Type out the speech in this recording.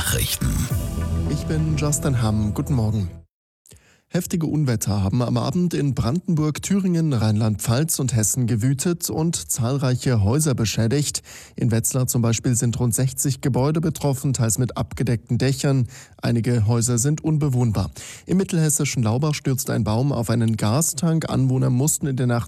Nachrichten. Ich bin Justin Hamm. Guten Morgen. Heftige Unwetter haben am Abend in Brandenburg, Thüringen, Rheinland-Pfalz und Hessen gewütet und zahlreiche Häuser beschädigt. In Wetzlar zum Beispiel sind rund 60 Gebäude betroffen, teils mit abgedeckten Dächern. Einige Häuser sind unbewohnbar. Im mittelhessischen Laubach stürzte ein Baum auf einen Gastank. Anwohner mussten in der Nacht